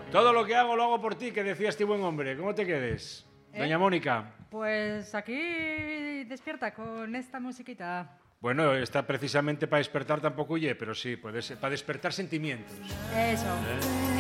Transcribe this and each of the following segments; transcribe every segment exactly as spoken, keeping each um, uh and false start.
Todo lo que hago lo hago por ti, que decía este buen hombre. ¿Cómo te quedes? ¿Eh? Doña Mónica. Pues aquí despierta con esta musiquita. Bueno, está precisamente para despertar tampoco huye, pero sí, puede ser, para despertar sentimientos. Eso, ¿Eh?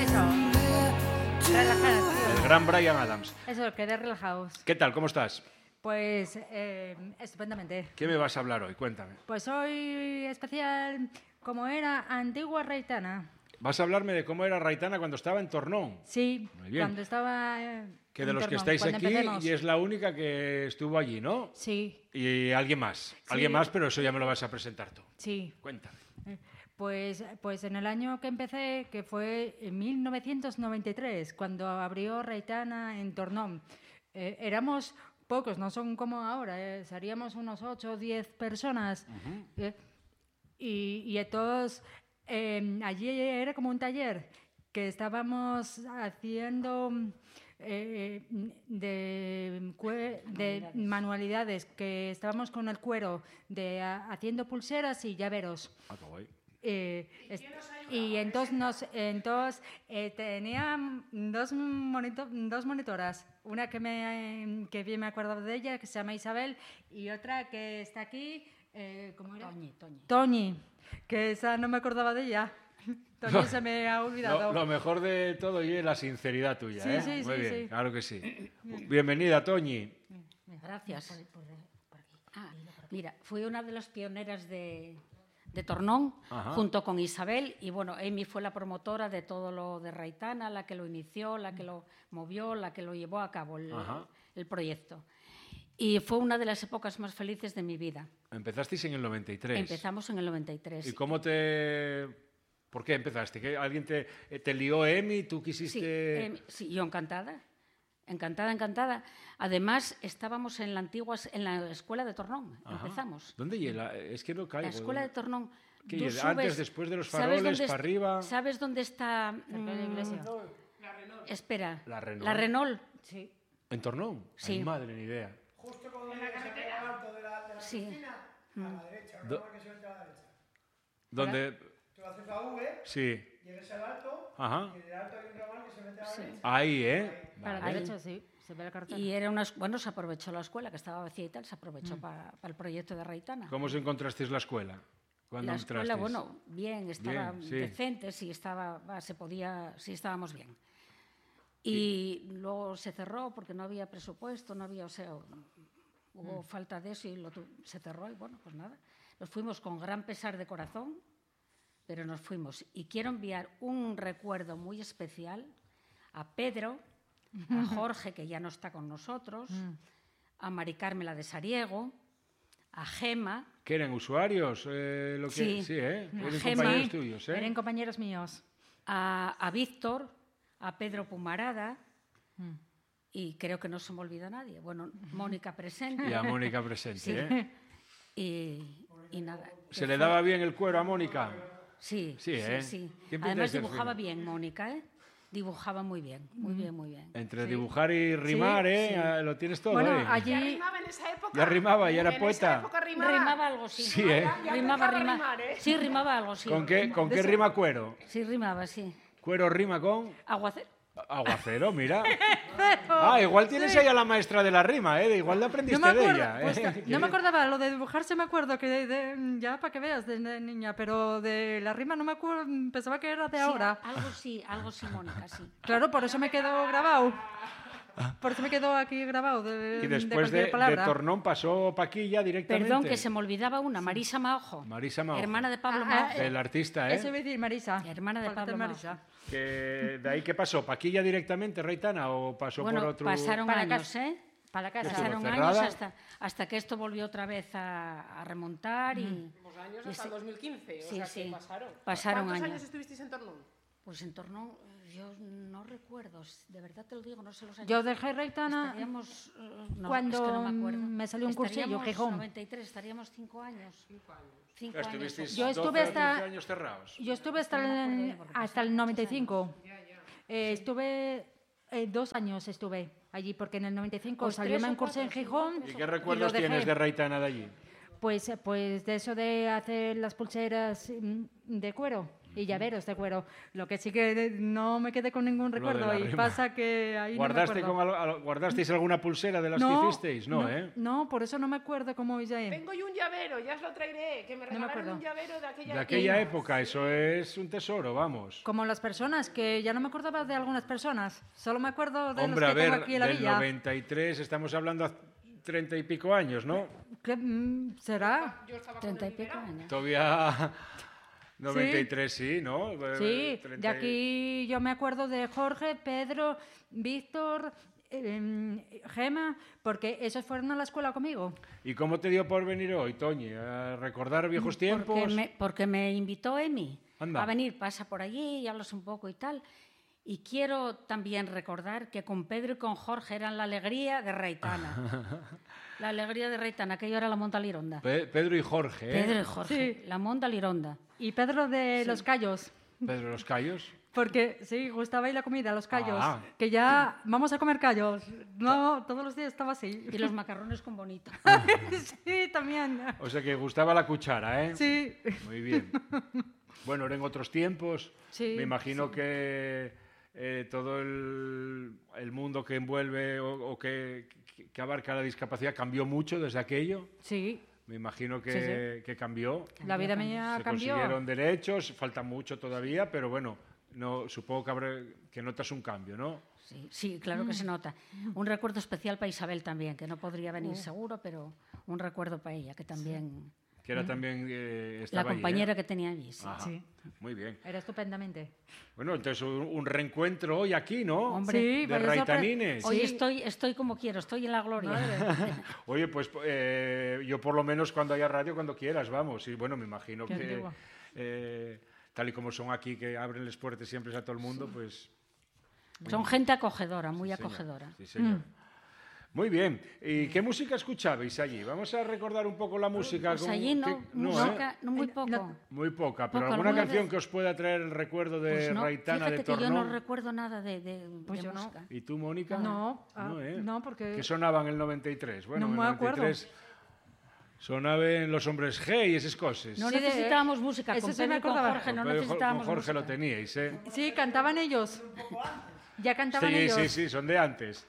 eso. Relajados, tío. El gran Bryan Adams. Eso, quedé relajados. ¿Qué tal? ¿Cómo estás? Pues eh, estupendamente. ¿Qué me vas a hablar hoy? Cuéntame. Pues hoy especial como era antigua Raitana. Vas a hablarme de cómo era Raitana cuando estaba en Tornón. Sí, cuando estaba eh, que de los Tornón, que estáis aquí empecemos. y es la única que estuvo allí, ¿no? Sí. Y alguien más. Sí. Alguien más, pero eso ya me lo vas a presentar tú. Sí. Cuéntame. Pues, pues en el año que empecé, que fue en mil novecientos noventa y tres, cuando abrió Raitana en Tornón, eh, éramos pocos, no son como ahora, eh, seríamos unos ocho o diez personas. Uh-huh. eh, y, y todos, eh, allí era como un taller que estábamos haciendo eh, de, de manualidades, que estábamos con el cuero, de haciendo pulseras y llaveros. Ah, qué guay. Eh, es, y entonces, nos, entonces eh, tenía dos, monito, dos monitoras, una que, me, que bien me acuerdo de ella, que se llama Isabel, y otra que está aquí, eh, ¿cómo era? Toñi, Toñi. Toñi, que esa no me acordaba de ella. Toñi se me ha olvidado. Lo, lo mejor de todo y es la sinceridad tuya, sí, ¿eh? Sí, Muy sí, bien, sí. Claro que sí. Bienvenida, Toñi. Gracias. Ah, mira, fui una de las pioneras de... de Tornón, Ajá. junto con Isabel, y bueno, Amy fue la promotora de todo lo de Raitana, la que lo inició, la que lo movió, la que lo llevó a cabo el, el proyecto. Y fue una de las épocas más felices de mi vida. Empezasteis en el noventa y tres. Empezamos en el noventa y tres. ¿Y cómo te...? ¿Por qué empezaste? ¿Que ¿Alguien te, te lió, Amy? ¿Tú quisiste...? Sí, Amy, sí, yo encantada. Encantada, encantada. Además, estábamos en la antigua, en la escuela de Tornón. Ajá. Empezamos. ¿Dónde llega? Es que no caigo. La escuela de Tornón. ¿Qué subes, antes, después de los faroles, para arriba? ¿Sabes dónde está? Cerca de la iglesia. La Renault. Espera. La Renault. La Renault. Sí. ¿En Tornón? Sí. Ay, madre, ni idea. Justo cuando en la carretera alto de la, de la sí. cocina, a la derecha, Do que se mete a la derecha. ¿Dónde? Tú haces la V, sí. llegas al alto, Ajá. y en el alto hay un ramal que se mete a la sí. derecha. Ahí, ¿eh? Para la derecha, sí. Se ve la carretera. Y era una, bueno, se aprovechó la escuela, que estaba vacía y tal, se aprovechó mm. para pa el proyecto de Raitana. ¿Cómo os encontrasteis la escuela? La escuela, bueno, bien, estaba bien, sí. decente, sí, estaba, se podía, sí estábamos bien. Y sí. luego se cerró porque no había presupuesto, no había, o sea, hubo mm. falta de eso y lo, se cerró y bueno, pues nada. Nos fuimos con gran pesar de corazón, pero nos fuimos. Y quiero enviar un recuerdo muy especial a Pedro, a Jorge, que ya no está con nosotros, mm. a Mari Carmela de Sariego, a Gema. ¿Que eran usuarios? Eh, lo que, sí. sí, ¿eh? Eran Gema, compañeros tuyos, ¿eh? Eran compañeros míos. A, a Víctor, a Pedro Pumarada, mm. y creo que no se me olvida nadie. Bueno, Mónica presente. Y a Mónica presente, sí. ¿eh? Y, y nada. ¿Se le daba bien el cuero a Mónica? Sí, sí, ¿eh? sí, sí. Además dibujaba bien Mónica, ¿eh? Dibujaba muy bien, muy bien, muy bien. Entre sí. dibujar y rimar, sí, ¿eh? Sí. Lo tienes todo, bueno, ¿eh? allí... ¿Ya rimaba en esa época? Ya rimaba, ya era en poeta. Esa época rimaba. rimaba algo, sí. Sí, ¿eh? Ya, ya rimaba, rimaba, rima... rimar, ¿eh? Sí, rimaba algo, sí. ¿Con qué, con qué eso... rima cuero? Sí, rimaba, sí. ¿Cuero rima con? Aguacero. Aguacero, mira. Ah, igual tienes sí. ahí a la maestra de la rima, ¿eh? Igual le aprendiste no de ella. Pues, ¿eh? No me acordaba, lo de dibujarse me acuerdo, que de, de, ya para que veas, de, de niña, pero de la rima no me acuerdo, pensaba que era de sí, ahora. Algo sí, algo sí, Mónica, sí. Claro, por eso me quedó grabado. Por eso me quedó aquí grabado de Y después de, de, de Tornón pasó Paquilla directamente. Perdón, que se me olvidaba una, Marisa Maojo. Marisa Maojo. Hermana de Pablo ah, Maojo. El artista, ¿eh? Ese voy a decir, Marisa. Hermana de Pablo Maojo. Que ¿De ahí qué pasó? ¿Paquilla directamente, Raitana, o pasó bueno, por otro...? pasaron para años, casa, ¿eh? Para la casa. Pasaron años hasta, hasta que esto volvió otra vez a, a remontar. Y, mm. Pues años hasta y dos mil quince, sí, o sea sí. que pasaron. pasaron ¿Cuántos años. años estuvisteis en Tornón? Pues en Tornón, yo no recuerdo, de verdad te lo digo, no sé los años. Yo dejé Raitana estaríamos, no, cuando es que no me, acuerdo. me salió un cursillo, Gijón. noventa y tres, estaríamos cinco años. Cinco años. Cinco ¿Estuvisteis años. Yo estuve hasta, años cerrados? yo estuve hasta, no el, hasta el noventa y cinco. Eh, estuve eh, dos años estuve allí, porque en el noventa y cinco pues salió un curso en Gijón. ¿Y qué recuerdos y tienes de Raitana de allí? Pues, pues de eso de hacer las pulseras de cuero. y llaveros de cuero. Lo que sí que no me quedé con ningún recuerdo y rima. pasa que ahí ¿Guardaste no me acuerdo. con al- ¿Guardasteis alguna pulsera de las no, que hicisteis? No, no, ¿eh? No, por eso no me acuerdo cómo ya es. Tengo yo un llavero, ya os lo traeré, que me me regalaron acuerdo. un llavero de aquella De aquella época, eso es un tesoro, vamos. Como las personas, que ya no me acordaba de algunas personas. Solo me acuerdo de Hombre, a los que ver, tengo aquí en la del villa. noventa y tres estamos hablando hace treinta y pico años, ¿no? ¿Qué, mm, ¿Será? Yo estaba con Treinta y el pico liberal. años. Todavía noventa y tres, sí, ¿no? Eh, Sí, treinta de y- aquí yo me acuerdo de Jorge, Pedro, Víctor, eh, Gema, porque esos fueron a la escuela conmigo. ¿Y cómo te dio por venir hoy, Toñi? ¿A recordar viejos tiempos? Porque me, porque me invitó Emi Anda. a venir, pasa por allí y hablas un poco y tal. Y quiero también recordar que con Pedro y con Jorge eran la alegría de Reitana. La alegría de Reitana, aquello era la Monta Lironda. Pe- Pedro y Jorge, ¿eh? Pedro y Jorge, la Monta Lironda. Y Pedro de Los Cayos, Pedro los Cayos. porque sí, gustaba ir la comida, Los Cayos, Ah. que ya vamos a comer callos. No, todos los días estaba así. Y los macarrones con bonito. Sí, también. O sea que gustaba la cuchara, ¿eh? Sí. Muy bien. Bueno, eran otros tiempos. Sí, Me imagino que eh, todo el, el mundo que envuelve o, o que, que- que abarca la discapacidad cambió mucho desde aquello. Sí, Me imagino que, Sí, que cambió. la vida mía Se cambió. consiguieron derechos, falta mucho todavía, pero bueno, no, supongo que, habrá, que notas un cambio, ¿no? Sí, sí, claro que se nota. Un recuerdo especial para Isabel también, que no podría venir seguro, pero un recuerdo para ella, que también... Que era también eh, La estaba allí, ¿eh? compañera que tenía allí, sí. Ajá, Sí. muy bien. Era estupendamente. Bueno, entonces un, un reencuentro hoy aquí, ¿no? Hombre, Sí, de por eso apre- Raitanines. Hoy Sí. estoy, estoy como quiero, estoy en la gloria. Oye, pues eh, yo por lo menos cuando haya radio, cuando quieras, vamos. Y bueno, me imagino Qué que antiguo. eh, tal y como son aquí, que abren las puertas siempre a todo el mundo, pues... Son gente acogedora, muy sí, señor. acogedora. Sí, señor. Muy bien. ¿Y qué música escuchabais allí? Vamos a recordar un poco la música. Pues con- allí no, ¿qué- no, música, ¿eh? no, muy Eh, poco. no- Muy poca, pero Poco, alguna alguna canción vez. que os pueda traer el recuerdo de Pues no, Raitana fíjate de que yo Tornón. no recuerdo nada de, de, Pues de yo no. música. ¿Y tú, Mónica? No, ah, no, ¿eh? no, porque- ¿Qué sonaba en el noventa y tres? Bueno, No en me el acuerdo. noventa y tres sonaban los hombres G y esas cosas. No Sí, de- necesitábamos música, eso con sí me Pedro y con acordaba. Jorge no Con Pedro- necesitábamos con Jorge música. lo teníais, ¿eh? Sí, cantaban ellos. Ya cantaban Sí, ellos. sí, sí, son de antes.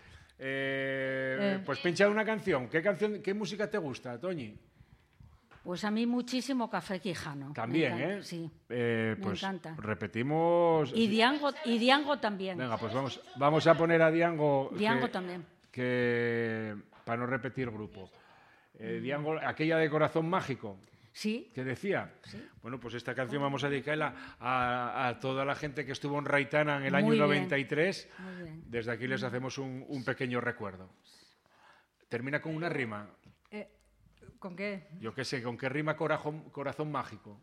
Eh, Eh. Pues pincha una canción. ¿Qué canción, qué música te gusta, Toñi? Pues a mí muchísimo Café Quijano. me También, encanta, ¿eh? Sí. Eh, me pues encanta. repetimos. Y Diango, y Diango también. Venga, pues vamos, vamos a poner a Diango. Diango que- también. Que, para no repetir grupo. Mm. Eh, Diango, aquella de Corazón Mágico. Sí, ¿Qué decía? Bueno, pues esta canción vamos a dedicarla a, a toda la gente que estuvo en Raitana en el año Muy bien. noventa y tres. muy bien. Desde aquí les hacemos un, un pequeño recuerdo. Termina con una rima. Eh, ¿Con qué? Yo qué sé, ¿con qué rima corazón, corazón mágico?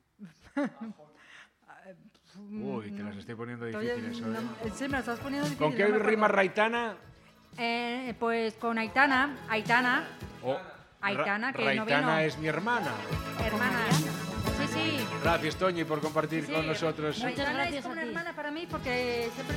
Uy, te las estoy poniendo Estoy- difíciles. ¿eh? no- sí, me las estás poniendo difícil. ¿Con qué no me acuerdo. rima Raitana? Eh, pues con Aitana, Aitana, O Aitana, Ra- que no Raitana vino. es mi hermana. hermana. Sí, sí. Gracias, Toñi, por compartir sí. con nosotros. Muchas Aitana gracias es como a una ti. hermana para mí porque siempre